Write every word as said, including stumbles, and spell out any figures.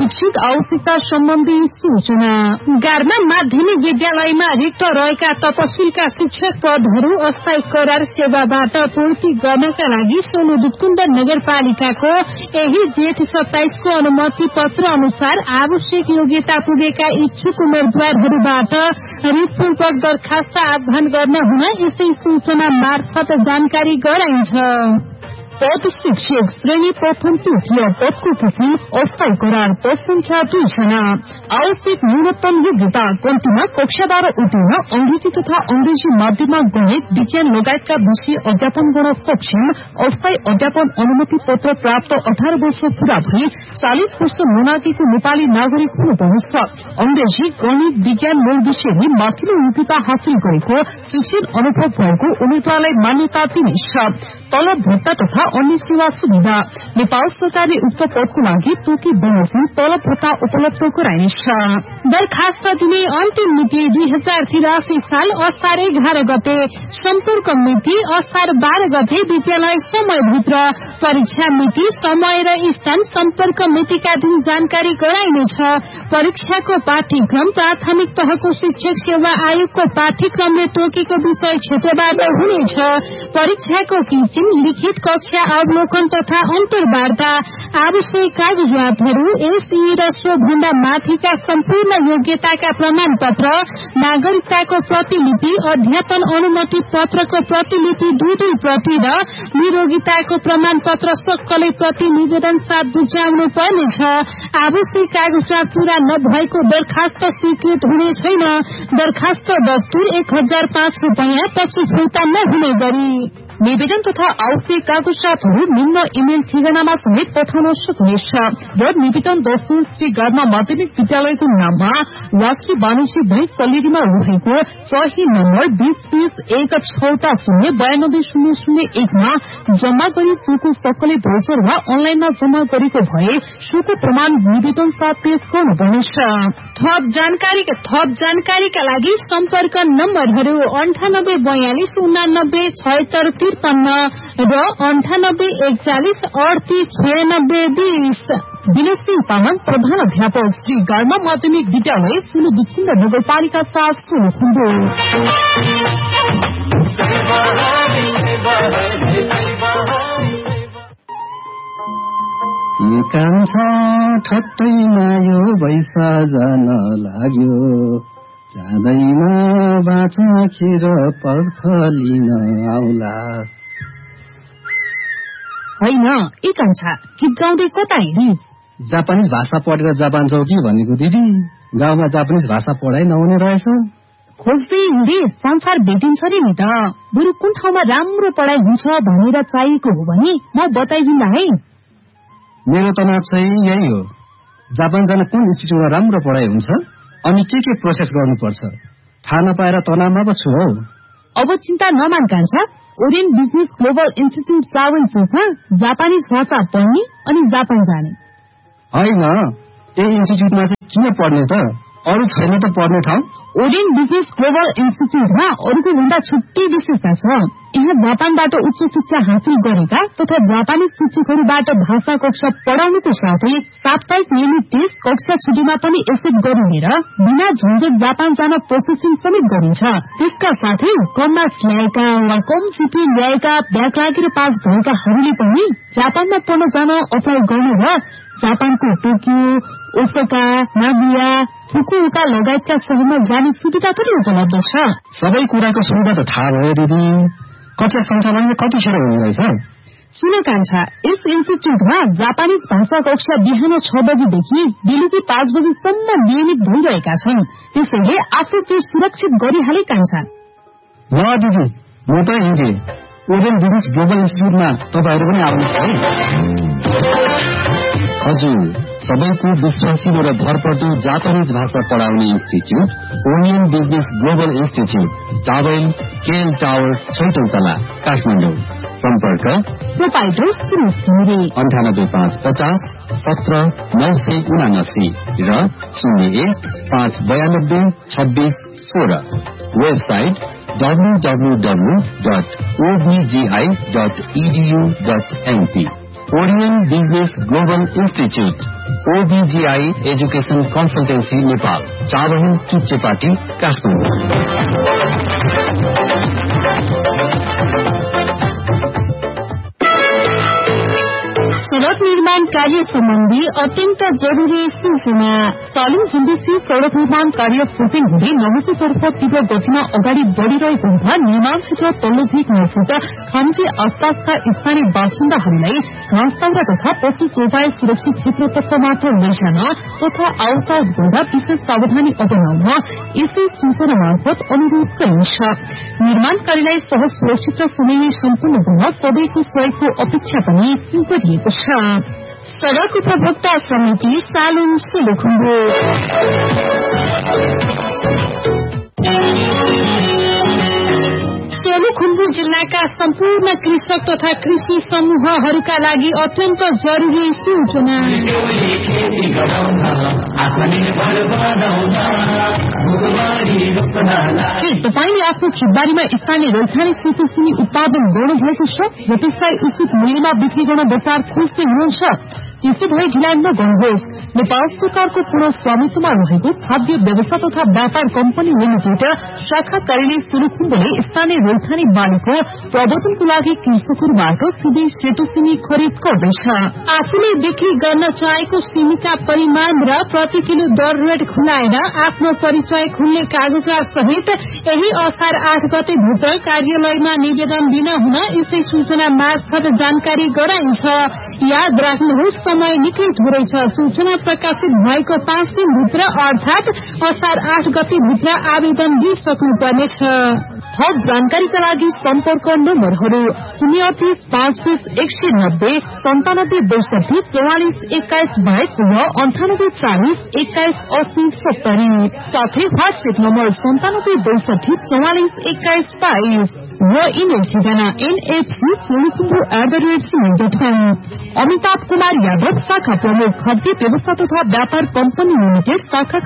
शैक्षिक आवश्यकता सम्बन्धी सूचना। गारमा माध्यमिक विद्यालयमा रिक्त रहेका तपसिलका शिक्षक पदहरू अस्थायी करार सेवाबाट पूर्ति गर्नका लागि सोलु दुधकुण्ड नगरपालिकाको यही जेठ सत्ताइस को अनुमति पत्र अनुसार आवश्यक योग्यता पुगेका इच्छुक उम्मेद्वारहरूबाट रिटपूर्वक दरखास्त आह्वान गर्न हुन यसै सूचना मार्फत जानकारी गराइन्छ। पद शिक्षक श्रेणी प्रथम तृतीय पदको पुथी अस्थायी करार पद संख्या दुई जना। आवश्यक न्यूनतम योग्यता कम्तीमा कक्षा बाह्र उत्तीर्ण अंग्रेजी तथा अंग्रेजी माध्यममा गणित विज्ञान लगायतका विषय अध्यापन गर्न सक्षम अस्थायी अध्यापन अनुमति पत्र प्राप्त अठार वर्ष पूरा भई चालिस वर्ष मुनादिको नेपाली नागरिक हुनुपर्नेछ। अंग्रेजी गणित विज्ञान मूल विषयले माथिल्लो योग्यता हासिल गरेको शिक्षण अनुभव भएको उम्मेद्वारलाई मान्यता दिनेछ। तलब भत्ता तथा अन्य सेवा सुविधा। नेपाल सरकारले उक्त पदको लागि तोकी बमोजिम तलब भत्ता उपलब्ध गराइनेछ। दरखास्त दिने अन्तिम मिति दुई हजार तिरासी साल असार एघार गते। सम्पर्क मिति असार बाह्र गते विद्यालय समयभित्र। परीक्षा मिति समय र स्थान सम्पर्क मितिका दिन जानकारी गराइनेछ। परीक्षाको पाठ्यक्रम प्राथमिक तहको शिक्षक सेवा आयोगको पाठ्यक्रमले तोकेको विषय क्षेत्रबाट हुनेछ। परीक्षाको किसिम लिखित कक्षा अवलोकन तथा अन्तर्वार्ता। आवश्यक कागजातहरू एसई र सो भन्दा माथिका सम्पूर्ण योग्यताका प्रमाण पत्र, नागरिकताको प्रतिलिपि, अध्यापन अनुमति पत्रको प्रतिलिपि दुई दुई प्रति र निरोगिताको प्रमाण पत्र सक्कलै प्रति निवेदन साथ बुझाउनु पर्नेछ। आवश्यक कागजात पूरा नभएको दरखास्त स्वीकृत हुने छैन। दरखास्त दस्तुर एक हजार पाँच रूपियाँ पछि फिर्ता नहुने गरी। निवेदन तथा आवश्यक कागजातहरू निम्न इमेल ठेगानामा समेत पठाउन सक्नेछ र निवेदन दस्तुर श्री गारमा माध्यमिक विद्यालयको नाममा राष्ट्रिय वाणिज्य बैंक सल्लेरीमा रहेको सही नम्बर बीस बीस एक छौटा शून्य बयानब्बे शून्य शून्य एकमा जम्मा गरी सोको सक्कलै भोजर वा अनलाइनमा जम्मा गरेको भए सोको प्रमाण निवेदन साथ पेश गर्नुपर्नेछ। थप जानकारी थप जानकारीका लागि सम्पर्क नम्बरहरू अन्ठानब्बे बयालिस उनानब्बे छयत्तर त्रिपन्न र अन्ठानब्बे एकचालिस अडतीस छयानब्बे बीस। विनोद सिंह तामाङ प्रधानाध्यापक श्री गारमा माध्यमिक विद्यालय सोलु दुधकुण्ड नगरपालिका सात सोलुखुम्बु। कान्छ ठट्टैमा यो बैसा जान लाग्यो जाँदैमा बाचा खेर पर्ख लिन आउला। होइन ए कान्छा गीत गाउँदै कता हिँडी? जापानिज भाषा पढेर जापान जाऊ कि भनेको दिदी। गाउँमा जापानिज भाषा पढाइ नहुने रहेछ। खोज्दै हिँडे संसार भेटिन्छ रे नि त। बरु कुन ठाउँमा राम्रो पढाइ हुन्छ भनेर चाहिएको हो भने म बताइदिन्ला है। मेरो तनाव चाहिँ यही हो। जापान जान कुन इन्स्टिट्युटमा राम्रो पढाइ हुन्छ अनि के के प्रोसेस गर्नुपर्छ थाहा नपाएर तनावमा पो छु हौ। अब चिन्ता नमान कान्छा। ओरियन बिजनेस ग्लोबल इन्स्टिट्युट चावन चोकमा जापानिज भाषा पढ्ने अनि जापान जाने। होइन यही इन्स्टिट्युटमा चाहिँ किन पढ्ने त? अरू छैन त पढ्ने ठाउँ? ओरियन बिजनेस ग्लोबल इन्स्टिट्युटमा अरूको भन्दा छुट्टै विशेषता छ। यहाँ जापानबाट उच्च शिक्षा हासिल गरेका तथा जापानी शिक्षकहरूबाट भाषा कक्षा पढाउनुको साथै साप्ताहिक नियमित टेस्ट कक्षा छुट्टीमा पनि एक्सेप्ट गरिने र बिना झन्झट जापान जान प्रोसेसिङ समेत गरिन्छ। त्यसका साथै कम मार्क्स ल्याएका वा कम जिपी ल्याएका ब्याक लागेर पास भएकाहरूले पनि जापानमा पढ्न जान अप्लाई गर्ने र जापानको टोकियो, ओसाका, नागोया, फुकुओका लगायतका शहरमा जाने सुविधा पनि उपलब्ध छ। सबै कुराको सुविधा त थाहा भयो दिदी। कक्षा सञ्चालन कतिखेर हुने रहेछ? सुन कान्छा, यस इन्स्टिट्युटमा जापानिज भाषा कक्षा बिहान छ बजीदेखि बेलुकी पाँच बजीसम्म नियमित भइरहेका छन्। त्यसैले आफू त्यो सुरक्षित गरिहाले कान्छा। ल दिदी म त हिँडे। ओरियन बिजनेस ग्लोबल इन्स्टिट्युटमा तपाईँहरू पनि आउनुहोस् है। हजुर, सबैको विश्वासिलो र भरपर्दो जापानिज भाषा पढाउने institute Orion business global institute, towel KL tower, छैटौं तला, काठमाडौँ। सम्पर्क प्रोपाइटर सुरेश घिमिरे अन्ठानब्बे पाँच पचास सत्र नौ सय उनासी र शून्य एक पाँच बयानब्बे छब्बीस सोह्र। Website W W W dot ओबिजीआई dot edu dot MP. Orion business global institute, ओबीजीआई education consultancy Nepal, चाबहिन किच्चेपाटी, Kathmandu. सड़क निर्माण कार्य सम्बन्धी अत्यन्त जरूरी सूचना। तालुङ झुण्डेसी सड़क निर्माण कार्य फुटिङ हुँदै नवसीतर्फ तीव्र गतिमा अगाडि बढ़िरहेको हुँदा निर्माण क्षेत्र तल्लो भेग नजिक खाम्चे आसपासका स्थानीय बासिन्दाहरूलाई घाँसदाउरा तथा पशु चौपाई सुरक्षित क्षेत्रतर्फ मात्र लैजान तथा आवश्यक गर्दा विशेष सावधानी अपनाउन यसै सूचना मार्फत अनुरोध गरिन्छ। निर्माण कार्यलाई सहज सुरक्षित र समयमै सम्पूर्ण गर्न सबैको सहयोगको अपेक्षा पनि गरिएको छ। सड़क उपभोक्ता समिति सालुङ सोलुखुम्बु। सोलुखुम्बु जिल्लाका सम्पूर्ण कृषक तथा कृषि समूहहरूका लागि अत्यन्त जरूरी सूचना। के तपाईले आफ्नो खेतबारीमा स्थानीय रैथाने सेतुसिमी उत्पादन गर्नुभएको छ र त्यसलाई उचित मूल्यमा बिक्री गर्न बजार खोज्दै हुनुहुन्छ? त्यसो भए ढिलाइ नगर्नुहोस्। नेपाल सरकारको पूर्ण स्वामित्वमा रहेको खाद्य व्यवस्था तथा व्यापार कम्पनी लिमिटेड शाखा कार्यालय सोलुखुम्बुले स्थानीय रैथाने बालीको प्रवर्तनको लागि कृषकहरूबाट सिधै सेतो सिमी खरिद गर्दैछ। आफूले बिक्री गर्न चाहेको सिमीका परिमाण र प्रति किलो दर रेट खुलाएर आफ्नो परिचय खुल्ने कागजात सहित यही असार आठ गते भित्र कार्यालयमा निवेदन दिन हुन यसै सूचना मार्फत जानकारी गराइन्छ। याद राख्नुहोस्, समय निकै थोरै छ। सूचना प्रकाशित भएको पाँच दिन भित्र अर्थात असार आठ गते भित्र आवेदन दिइसक्नुपर्नेछ। थप जानकारीका लागि सम्पर्क नम्बरहरू शून्य अठतीस पाँच बीस एक सय नब्बे सन्तानब्बे बैसठी चौवालिस एक्काइस बाइस र अन्ठानब्बे चालिस एक्काइस अस्सी सत्तरी, साथै व्हाट्सएप नम्बर सन्तानब्बे बैसठी चौवालिस एक्काइस बाइस र इमेल ठेगाना NHC Solukhumbu at the rate Gmail dot कम। अमिताभ कुमार यादव, शाखा प्रमुख, खाद्य व्यवस्था तथा व्यापार कम्पनी लिमिटेड, शाखा